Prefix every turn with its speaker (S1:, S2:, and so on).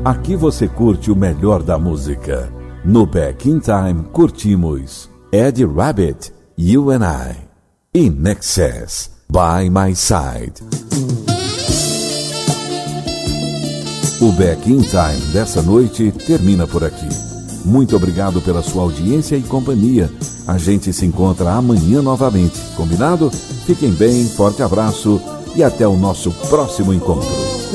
S1: Aqui você curte o melhor da música. No Back in Time curtimos Ed Rabbit, You and I, In Excess, By My Side. O Back in Time dessa noite termina por aqui. Muito obrigado pela sua audiência e companhia. A gente se encontra amanhã novamente, combinado? Fiquem bem, forte abraço e até o nosso próximo encontro.